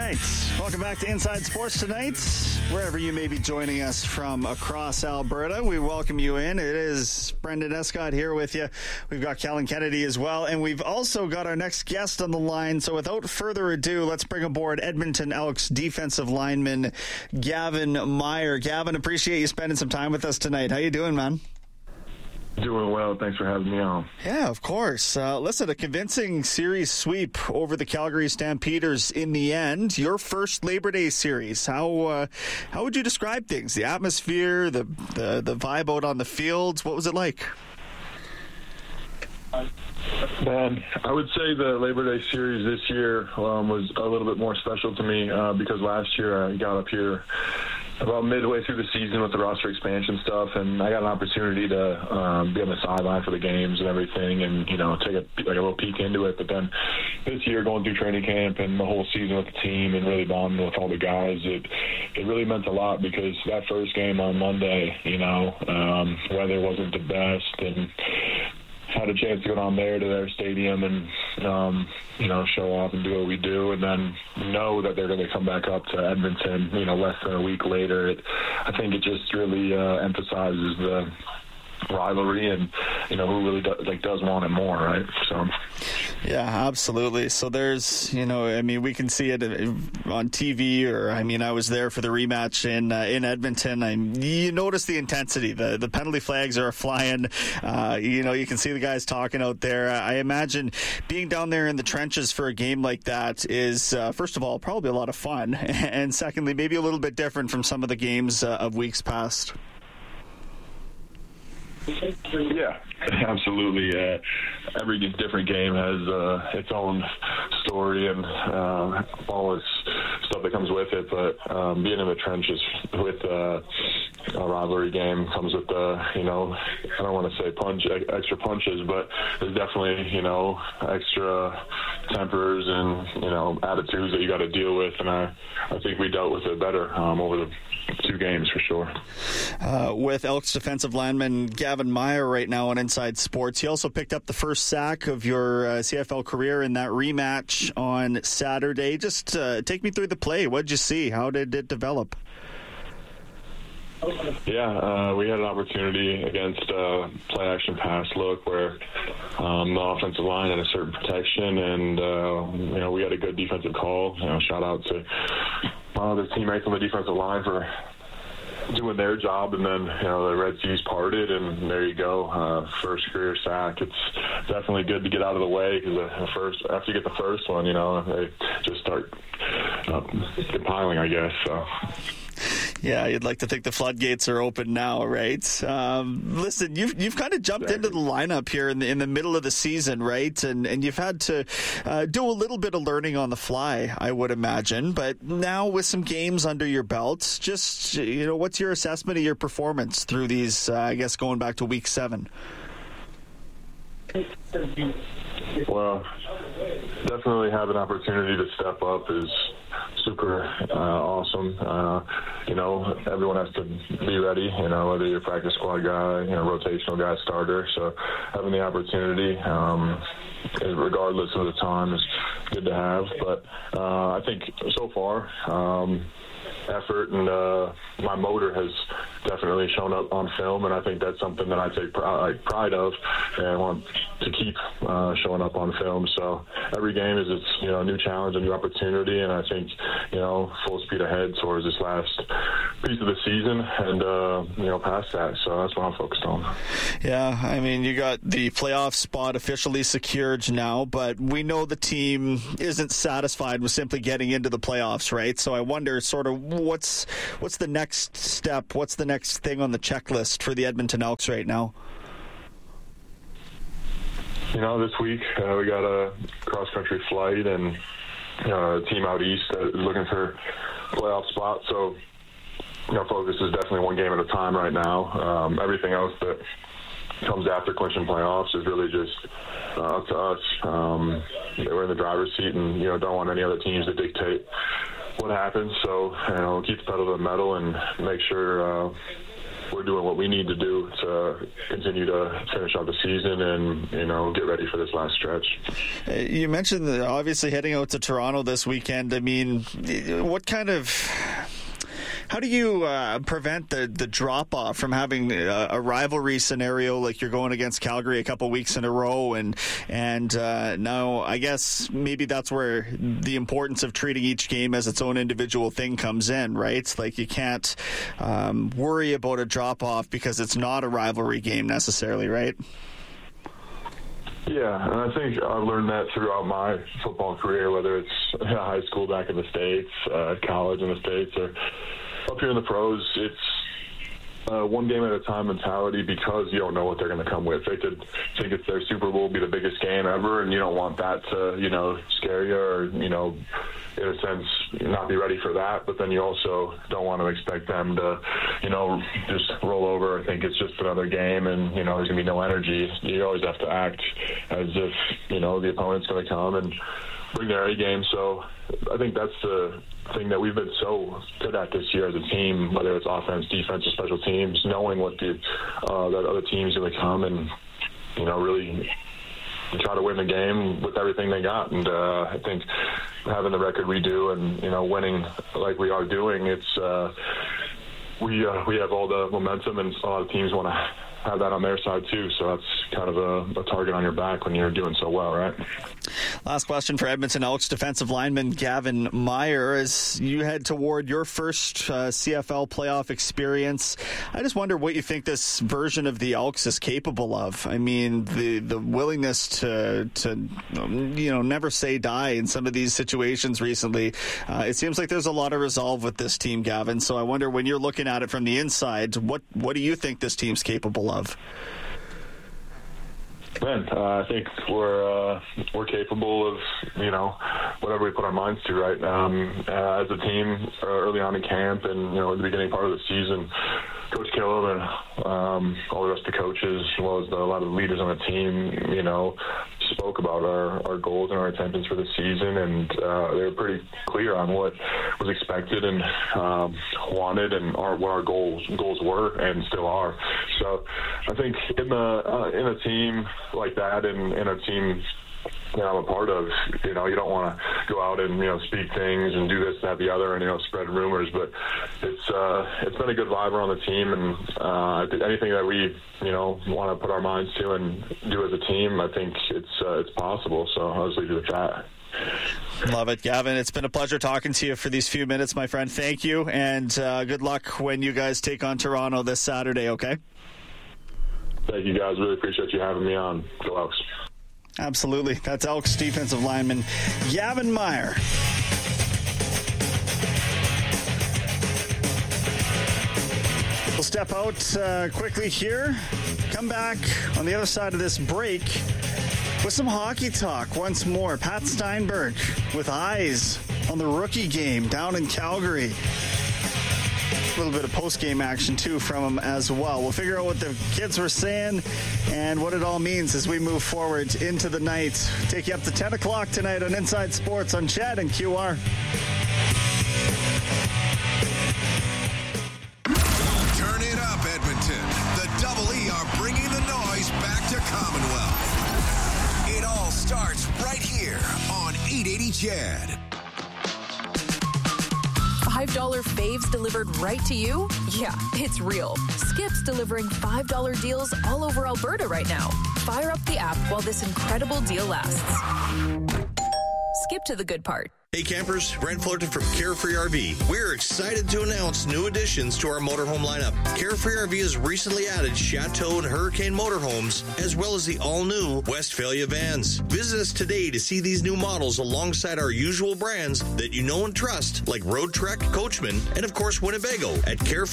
right. Welcome back to Inside Sports tonight. Wherever you may be joining us from across Alberta, we welcome you in. It is Brendan Escott here with you. We've got Kellen Kennedy as well, and we've also got our next guest on the line. So without further ado, let's bring aboard Edmonton Elks defensive lineman Gavin Meyer. Gavin, appreciate you spending some time with us tonight. How you doing, man? Doing well. Thanks for having me on. Yeah, of course. Listen, a convincing series sweep over the Calgary Stampeders in the end. Your first Labor Day series. How would you describe things? The atmosphere, the vibe out on the fields. What was it like? Man, I would say the Labor Day series this year was a little bit more special to me because last year I got up here about midway through the season with the roster expansion stuff, and I got an opportunity to be on the sideline for the games and everything, and take a little peek into it. But then this year, going through training camp and the whole season with the team and really bonding with all the guys, it really meant a lot because that first game on Monday, weather wasn't the best, and had a chance to go down there to their stadium and show off and do what we do, and then know that they're going to come back up to Edmonton less than a week later. I think it just really emphasizes the rivalry and who really does want it more, right? So yeah, absolutely. So there's we can see it on TV, or I was there for the rematch in Edmonton. You notice the intensity. The penalty flags are flying. You can see the guys talking out there. I imagine being down there in the trenches for a game like that is first of all probably a lot of fun, and secondly maybe a little bit different from some of the games of weeks past. Yeah, absolutely. Every different game has its own story and all this stuff that comes with it. But being in the trenches with a rivalry game comes with I don't want to say extra punches, but there's definitely extra tempers and attitudes that you got to deal with. And I think we dealt with it better over the two games for sure. With Elks defensive lineman Gavin Meyer right now on Inside Sports. He also picked up the first sack of your CFL career in that rematch on Saturday. Just take me through the play. What did you see? How did it develop? Yeah, we had an opportunity against play action pass look where the offensive line had a certain protection, and we had a good defensive call. Shout out to the teammates on the defensive line for doing their job, and then the Red Seas parted, and there you go, first career sack. It's definitely good to get out of the way because after you get the first one, they just start compiling, I guess. So. Yeah, you'd like to think the floodgates are open now, right? Listen, you've kind of jumped into the lineup here in the middle of the season, right? And you've had to do a little bit of learning on the fly, I would imagine. But now with some games under your belt, just what's your assessment of your performance through these? I guess going back to week 7. Well, definitely have an opportunity to step up is super awesome. Everyone has to be ready, whether you're a practice squad guy, rotational guy, starter. So having the opportunity, regardless of the time, is good to have. But I think so far, effort and my motor has definitely shown up on film, and I think that's something that I take pride of, and I want to keep showing up on film. So every game is a new challenge, a new opportunity, and I think full speed ahead towards this last piece of the season and past that. So that's what I'm focused on. Yeah, you got the playoff spot officially secured now, but we know the team isn't satisfied with simply getting into the playoffs, right? So I wonder sort of what's the next step? What's the next thing on the checklist for the Edmonton Elks right now? This week we got a cross-country flight and a team out east that is looking for playoff spots. So, focus is definitely one game at a time right now. Everything else that comes after clinching playoffs is really just up to us. We're in the driver's seat and, don't want any other teams to dictate what happens. So, keep the pedal to the metal and make sure we're doing what we need to do to continue to finish out the season and, get ready for this last stretch. You mentioned that obviously heading out to Toronto this weekend. I mean, how do you prevent the drop-off from having a rivalry scenario like you're going against Calgary a couple weeks in a row? And now I guess maybe that's where the importance of treating each game as its own individual thing comes in, right? It's like you can't worry about a drop-off because it's not a rivalry game necessarily, right? Yeah, and I think I've learned that throughout my football career, whether it's high school back in the States, college in the States, or up here in the pros. It's one game at a time mentality because you don't know what they're going to come with. They could think it's their Super Bowl, be the biggest game ever, and you don't want that to, scare you or, in a sense, not be ready for that. But then you also don't want to expect them to, just roll over or think it's just another game and, there's going to be no energy. You always have to act as if, the opponent's going to come and bring their A game. So I think that's the thing that we've been so good at this year as a team, whether it's offense, defense, or special teams, knowing what that other team's going to come and, really try to win the game with everything they got. And I think having the record we do and, winning like we are doing, it's we have all the momentum, and a lot of teams want to have that on their side too. So that's kind of a target on your back when you're doing so well, right? Last question for Edmonton Elks defensive lineman Gavin Meyer. As you head toward your first CFL playoff experience, I just wonder what you think this version of the Elks is capable of. I mean, the willingness to never say die in some of these situations recently. It seems like there's a lot of resolve with this team, Gavin. So I wonder, when you're looking at it from the inside, what do you think this team's capable of? Man, I think we're capable of, whatever we put our minds to, right? As a team, early on in camp and, at the beginning part of the season, Coach Killam and all the rest of the coaches, as well as a lot of the leaders on the team, spoke about our goals and our intentions for the season, and they were pretty clear on what was expected and wanted, and what our goals were and still are. So I think in a team like that, and in a team that I'm a part of, you don't want to go out and speak things and do this, that, the other, and spread rumors. But it's been a good vibe around the team, and anything that we want to put our minds to and do as a team, I think it's possible. So I'll just leave you with that. Love it, Gavin. It's been a pleasure talking to you for these few minutes, my friend. Thank you, and good luck when you guys take on Toronto this Saturday, okay? Thank you, guys. Really appreciate you having me on. Go Elks. Absolutely. That's Elks defensive lineman Gavin Meyer. We'll step out quickly here. Come back on the other side of this break with some hockey talk once more. Pat Steinberg with eyes on the rookie game down in Calgary. A little bit of post-game action, too, from him as well. We'll figure out what the kids were saying and what it all means as we move forward into the night. Take you up to 10 o'clock tonight on Inside Sports on Chad and QR. Turn it up, Edmonton. The Double E are bringing the noise back to Commonwealth. It all starts right here on 880 Chad. $5 faves delivered right to you? Yeah, it's real. Skip's delivering $5 deals all over Alberta right now. Fire up the app while this incredible deal lasts. Skip to the good part. Hey campers, Brent Fullerton from Carefree RV. We're excited to announce new additions to our motorhome lineup. Carefree RV has recently added Chateau and Hurricane motorhomes, as well as the all-new Westphalia vans. Visit us today to see these new models alongside our usual brands that you know and trust, like Road Trek, Coachman, and of course Winnebago at Carefree